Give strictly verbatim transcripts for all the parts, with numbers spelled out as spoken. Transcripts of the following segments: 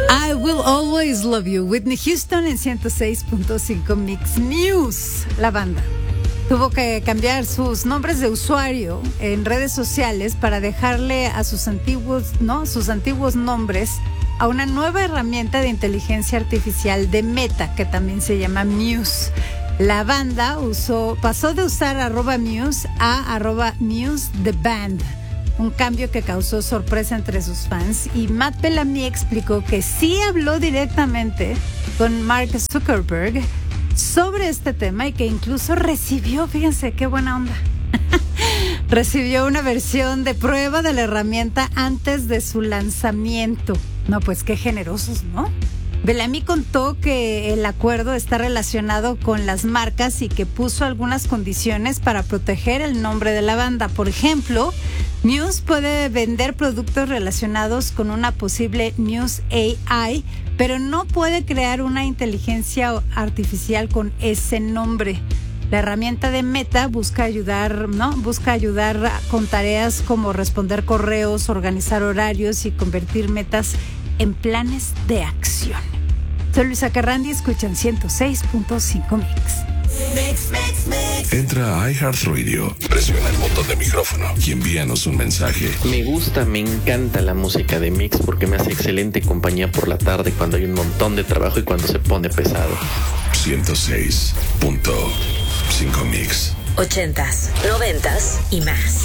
I Will Always Love You, Whitney Houston en ciento seis punto cinco Mix. Muse, la banda, tuvo que cambiar sus nombres de usuario en redes sociales para dejarle a sus antiguos, ¿no? sus antiguos nombres a una nueva herramienta de inteligencia artificial de Meta, que también se llama Muse. La banda usó, pasó de usar arroba Muse a arroba Muse The Band, un cambio que causó sorpresa entre sus fans, y Matt Bellamy explicó que sí habló directamente con Mark Zuckerberg sobre este tema y que incluso recibió, fíjense qué buena onda, recibió una versión de prueba de la herramienta antes de su lanzamiento. No, pues qué generosos, ¿no? Bellamy contó que el acuerdo está relacionado con las marcas y que puso algunas condiciones para proteger el nombre de la banda. Por ejemplo, Muse puede vender productos relacionados con una posible Muse A I, pero no puede crear una inteligencia artificial con ese nombre. La herramienta de Meta busca ayudar, ¿no? Busca ayudar con tareas como responder correos, organizar horarios y convertir metas en planes de acción. Soy Luisa Carrandi, escuchan ciento seis punto cinco Mix. Mix, mix, mix. Entra a iHeartRadio, presiona el botón de micrófono y envíanos un mensaje. Me gusta, me encanta la música de Mix porque me hace excelente compañía por la tarde cuando hay un montón de trabajo y cuando se pone pesado. ciento seis punto cinco Mix. Ochentas, noventas y más.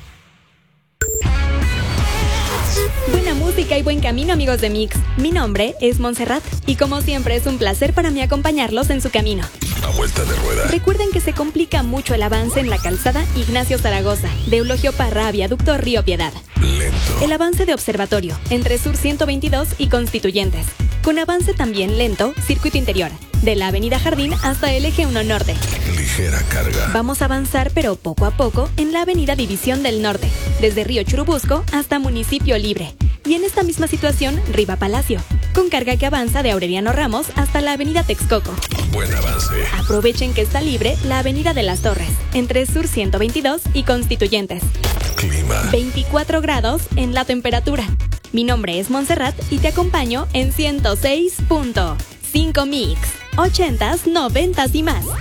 Buena música y buen camino, amigos de Mix. Mi nombre es Montserrat y como siempre es un placer para mí acompañarlos en su camino. A vuelta de rueda. Recuerden que se complica mucho el avance en la calzada Ignacio Zaragoza, de Eulogio Parra a Viaducto Río Piedad. Lento. El avance de Observatorio, entre Sur ciento veintidós y Constituyentes. Con avance también lento, Circuito Interior, de la Avenida Jardín hasta el Eje uno Norte. Ligera carga. Vamos a avanzar, pero poco a poco, en la Avenida División del Norte, desde Río Churubusco hasta Municipio Libre. Y en esta misma situación, Riva Palacio, con carga que avanza de Aureliano Ramos hasta la Avenida Texcoco. Buen avance. Aprovechen que está libre la Avenida de las Torres, entre Sur ciento veintidós y Constituyentes. Clima. veinticuatro grados en la temperatura. Mi nombre es Montserrat y te acompaño en ciento seis punto cinco Mix. Ochentas, noventas y más.